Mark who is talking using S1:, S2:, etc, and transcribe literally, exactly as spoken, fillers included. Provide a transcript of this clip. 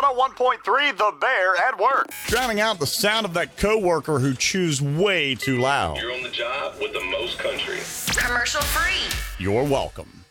S1: oh one point three The Bear at work.
S2: Drowning out the sound of that coworker who chews way too loud.
S3: You're on the job with the most country.
S4: Commercial free.
S2: You're welcome.